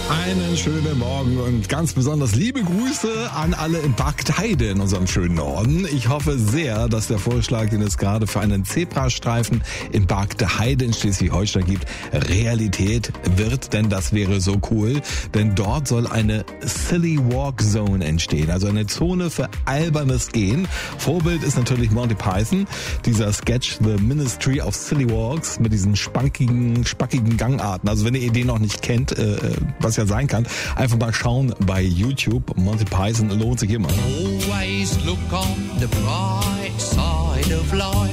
Einen schönen Morgen und ganz besonders liebe Grüße an alle in Bargteheide in unserem schönen Norden. Ich hoffe sehr, dass der Vorschlag, den es gerade für einen Zebrastreifen in Bargteheide in Schleswig-Holstein gibt, Realität wird, denn das wäre so cool. Denn dort soll eine Silly Walk Zone entstehen, also eine Zone für albernes Gehen. Vorbild ist natürlich Monty Python, dieser Sketch The Ministry of Silly Walks mit diesen spackigen Gangarten. Also wenn ihr den noch nicht kennt, was ja sein kann, einfach mal schauen bei YouTube. Monty Python lohnt sich immer. Always look on the bright side of life.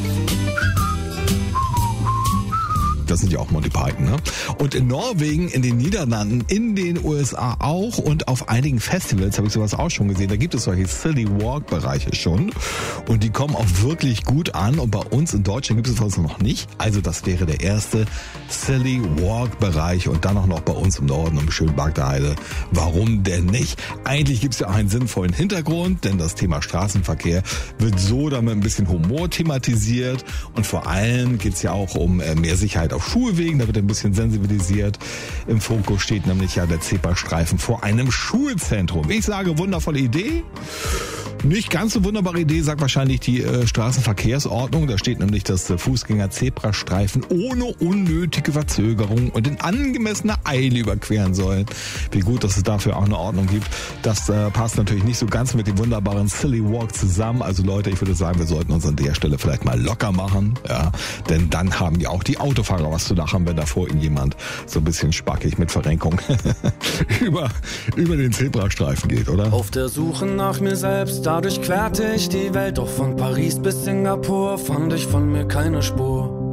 Das sind ja auch Monty Python, ne? Und in Norwegen, in den Niederlanden, in den USA auch und auf einigen Festivals habe ich sowas auch schon gesehen. Da gibt es solche Silly Walk Bereiche schon und die kommen auch wirklich gut an und bei uns in Deutschland gibt es das noch nicht. Also das wäre der erste Silly Walk Bereich und dann auch noch bei uns im Norden um schön Bargteheide. Warum denn nicht? Eigentlich gibt es ja auch einen sinnvollen Hintergrund, denn das Thema Straßenverkehr wird so damit ein bisschen Humor thematisiert und vor allem geht es ja auch um mehr Sicherheit auf Schulwegen, da wird ein bisschen sensibilisiert. Im Fokus steht nämlich ja der Zebrastreifen vor einem Schulzentrum. Ich sage, wundervolle Idee. Nicht ganz so wunderbare Idee, sagt wahrscheinlich die Straßenverkehrsordnung. Da steht nämlich, dass Fußgänger-Zebrastreifen ohne unnötige Verzögerung und in angemessener Eile überqueren sollen. Wie gut, dass es dafür auch eine Ordnung gibt. Das passt natürlich nicht so ganz mit dem wunderbaren Silly Walk zusammen. Also Leute, ich würde sagen, wir sollten uns an der Stelle vielleicht mal locker machen. Ja, denn dann haben ja auch die Autofahrer was zu lachen, wenn da vor ihnen jemand so ein bisschen spackig mit Verrenkung über den Zebrastreifen geht, oder? Auf der Suche nach mir selbst, dadurch querte ich die Welt, doch von Paris bis Singapur fand ich von mir keine Spur.